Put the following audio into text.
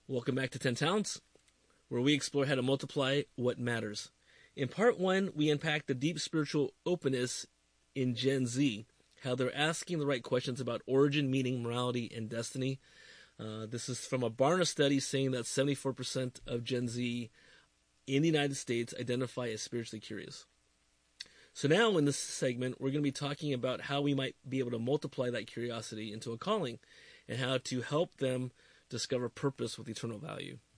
Welcome back to 10 Talents, where we explore how to multiply what matters. In part 1, we unpack the deep spiritual openness in Gen Z, how they're asking the right questions about origin, meaning, morality, and destiny. This is from a Barna study saying that 74% of Gen Z in the United States identify as spiritually curious. So now in this segment, we're going to be talking about how we might be able to multiply that curiosity into a calling and how to help them discover purpose with eternal value.